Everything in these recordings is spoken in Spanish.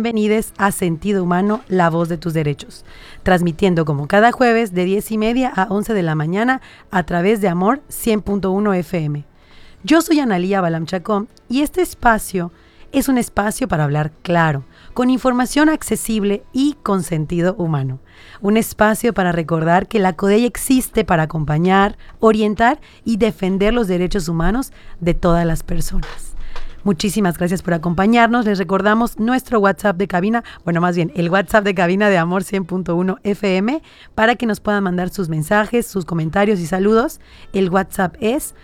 bienvenidos a Sentido Humano, la voz de tus derechos, transmitiendo como cada jueves de 10:30 a 11 de la mañana a través de Amor 100.1 FM. Yo soy Analía Balam Chacón y este espacio es un espacio para hablar claro, con información accesible y con sentido humano. Un espacio para recordar que la CODEI existe para acompañar, orientar y defender los derechos humanos de todas las personas. Muchísimas gracias por acompañarnos. Les recordamos nuestro WhatsApp de cabina, el WhatsApp de cabina de Amor 100.1 FM, para que nos puedan mandar sus mensajes, sus comentarios y saludos. El WhatsApp es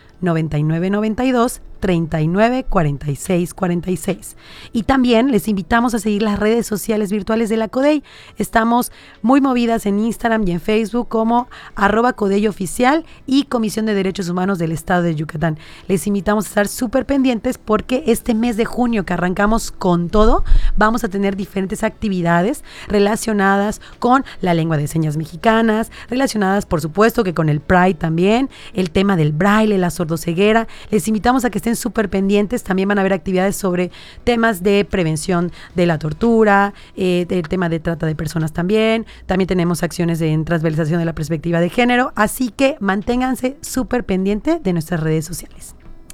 9992 39 46 46. Y también les invitamos a seguir las redes sociales virtuales de la CODEI. Estamos muy movidas en Instagram y en Facebook como @CODEIOficial y Comisión de Derechos Humanos del Estado de Yucatán. Les invitamos a estar súper pendientes porque este mes de junio que arrancamos con todo, vamos a tener diferentes actividades relacionadas con la lengua de señas mexicanas, relacionadas por supuesto que con el Pride también, el tema del braille, la sordoceguera. Les invitamos a que estén súper pendientes. También van a haber actividades sobre temas de prevención de la tortura, del tema de trata de personas también. También tenemos acciones en transversalización de la perspectiva de género, así que manténganse súper pendientes de nuestras redes sociales.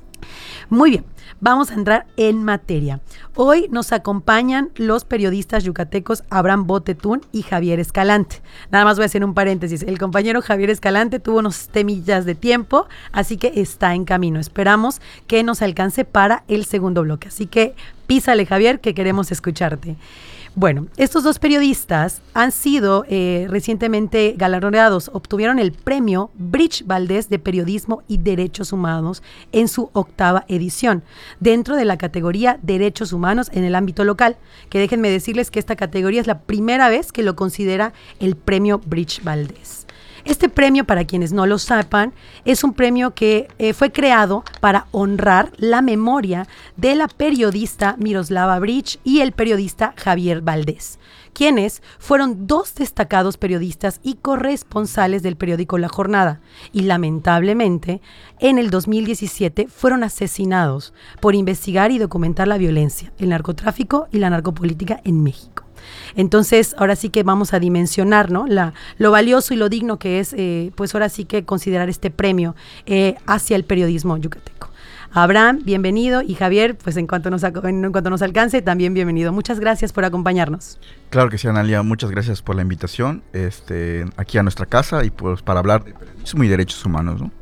Muy bien, vamos a entrar en materia. Hoy nos acompañan los periodistas yucatecos Abraham Botetún y Javier Escalante. Nada más voy a hacer un paréntesis. El compañero Javier Escalante tuvo unos temillas de tiempo, así que está en camino. Esperamos que nos alcance para el segundo bloque. Así que písale, Javier, que queremos escucharte. Bueno, estos dos periodistas han sido recientemente galardonados, obtuvieron el premio Bridge Valdés de Periodismo y Derechos Humanos en su 8ª edición, dentro de la categoría Derechos Humanos en el ámbito local, que déjenme decirles que esta categoría es la primera vez que lo considera el premio Bridge Valdés. Este premio, para quienes no lo sepan, es un premio que fue creado para honrar la memoria de la periodista Miroslava Bridge y el periodista Javier Valdés, quienes fueron dos destacados periodistas y corresponsales del periódico La Jornada y lamentablemente en el 2017 fueron asesinados por investigar y documentar la violencia, el narcotráfico y la narcopolítica en México. Entonces, ahora sí que vamos a dimensionar, ¿no?, lo valioso y lo digno que es, pues ahora sí que considerar este premio hacia el periodismo yucateco. Abraham, bienvenido, y Javier, pues en cuanto nos alcance, también bienvenido. Muchas gracias por acompañarnos. Claro que sí, Analia, muchas gracias por la invitación aquí a nuestra casa y pues para hablar de periodismo y derechos humanos, ¿no?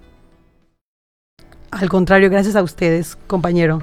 Al contrario, gracias a ustedes, compañero.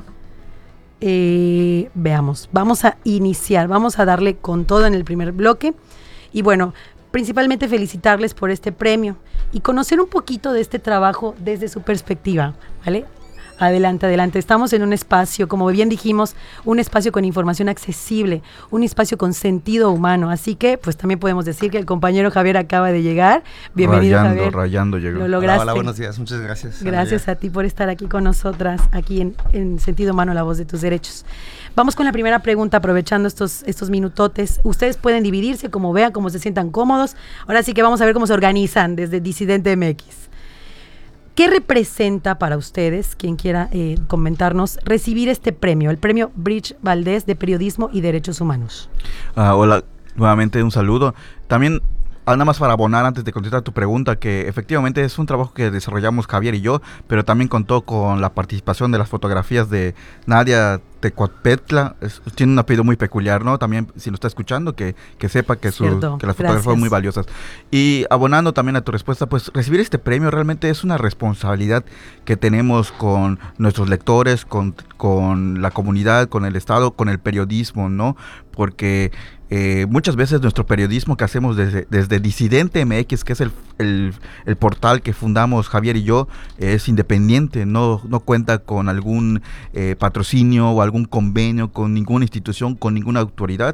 Veamos, vamos a iniciar, vamos a darle con todo en el primer bloque y bueno, principalmente felicitarles por este premio y conocer un poquito de este trabajo desde su perspectiva, ¿vale? Adelante. Estamos en un espacio, como bien dijimos, un espacio con información accesible, un espacio con sentido humano. Así que, pues también podemos decir que el compañero Javier acaba de llegar. Bienvenido, Javier. Rayando llegó. Lo lograste. Hola, buenos días. Muchas gracias. Gracias a ti por estar aquí con nosotras, aquí en Sentido Humano, la voz de tus derechos. Vamos con la primera pregunta, aprovechando estos minutotes. Ustedes pueden dividirse como vean, como se sientan cómodos. Ahora sí que vamos a ver cómo se organizan desde Disidente MX. ¿Qué representa para ustedes, quien quiera comentarnos, recibir este premio, el premio Bridge Valdés de Periodismo y Derechos Humanos? Hola, nuevamente un saludo. También, nada más para abonar antes de contestar tu pregunta, que efectivamente es un trabajo que desarrollamos Javier y yo, pero también contó con la participación de las fotografías de Nadia Tecuapetla. Tiene un apellido muy peculiar, ¿no? También, si lo está escuchando, que sepa que las fotografías fueron muy valiosas. Y abonando también a tu respuesta, pues recibir este premio realmente es una responsabilidad que tenemos con nuestros lectores, con la comunidad, con el Estado, con el periodismo, ¿no? Porque muchas veces nuestro periodismo que hacemos desde Disidente MX, que es el portal que fundamos Javier y yo, es independiente, no cuenta con algún patrocinio o algún convenio con ninguna institución, con ninguna autoridad.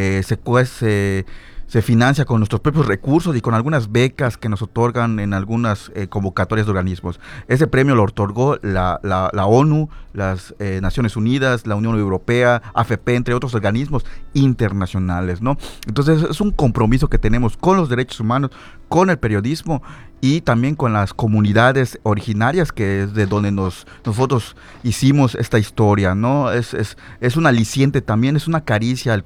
Se financia con nuestros propios recursos y con algunas becas que nos otorgan en algunas convocatorias de organismos. Ese premio lo otorgó la ONU, las Naciones Unidas, la Unión Europea, AFP, entre otros organismos internacionales, ¿no? Entonces es un compromiso que tenemos con los derechos humanos, con el periodismo y también con las comunidades originarias, que es de donde nosotros hicimos esta historia, ¿no? Es un aliciente también, es una caricia al